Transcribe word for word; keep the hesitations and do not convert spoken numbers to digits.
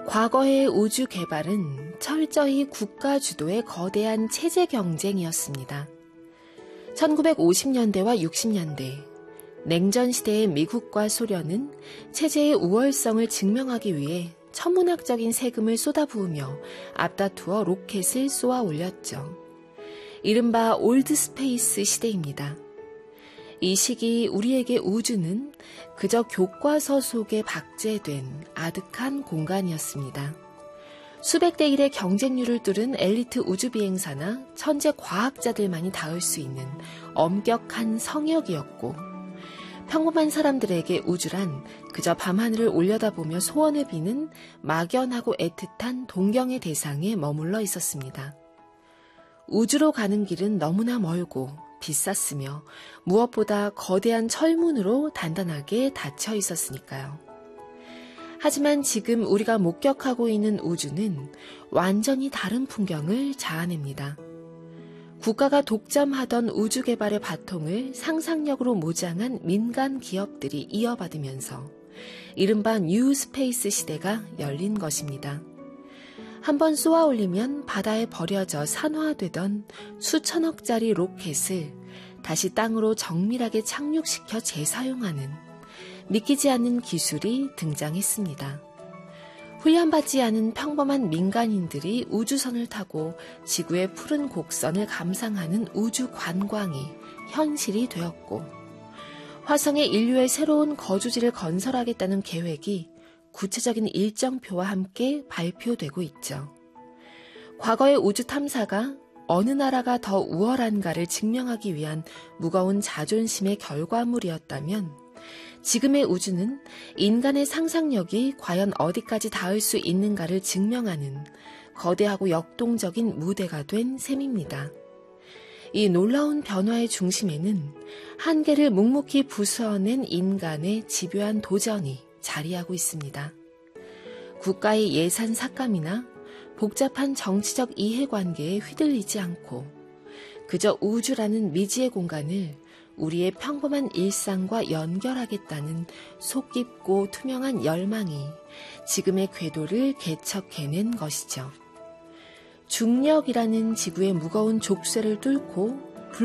과거의 우주 개발은 철저히 국가 주도의 거대한 체제 경쟁이었습니다. 천구백오십 년대와 육십 년대, 냉전 시대의 미국과 소련은 체제의 우월성을 증명하기 위해 천문학적인 세금을 쏟아부으며 앞다투어 로켓을 쏘아 올렸죠. 이른바 올드 스페이스 시대입니다. 이 시기 우리에게 우주는 그저 교과서 속에 박제된 아득한 공간이었습니다. 수백 대 일의 경쟁률을 뚫은 엘리트 우주비행사나 천재 과학자들만이 닿을 수 있는 엄격한 성역이었고, 평범한 사람들에게 우주란 그저 밤하늘을 올려다보며 소원을 비는 막연하고 애틋한 동경의 대상에 머물러 있었습니다. 우주로 가는 길은 너무나 멀고 비쌌으며 무엇보다 거대한 철문으로 단단하게 닫혀 있었으니까요. 하지만 지금 우리가 목격하고 있는 우주는 완전히 다른 풍경을 자아냅니다. 국가가 독점하던 우주 개발의 바통을 상상력으로 모장한 민간 기업들이 이어받으면서 이른바 뉴 스페이스 시대가 열린 것입니다. 한번 쏘아 올리면 바다에 버려져 산화되던 수천억짜리 로켓을 다시 땅으로 정밀하게 착륙시켜 재사용하는 믿기지 않는 기술이 등장했습니다. 훈련받지 않은 평범한 민간인들이 우주선을 타고 지구의 푸른 곡선을 감상하는 우주 관광이 현실이 되었고, 화성에 인류의 새로운 거주지를 건설하겠다는 계획이 구체적인 일정표와 함께 발표되고 있죠. 과거의 우주 탐사가 어느 나라가 더 우월한가를 증명하기 위한 무거운 자존심의 결과물이었다면, 지금의 우주는 인간의 상상력이 과연 어디까지 닿을 수 있는가를 증명하는 거대하고 역동적인 무대가 된 셈입니다. 이 놀라운 변화의 중심에는 한계를 묵묵히 부수어낸 인간의 집요한 도전이 자리하고 있습니다. 국가의 예산 삭감이나 복잡한 정치적 이해관계에 휘둘리지 않고 그저 우주라는 미지의 공간을 우리의 평범한 일상과 연결하겠다는 속 깊고 투명한 열망이 지금의 궤도를 개척해낸 것이죠. 중력이라는 지구의 무거운 족쇄를 뚫고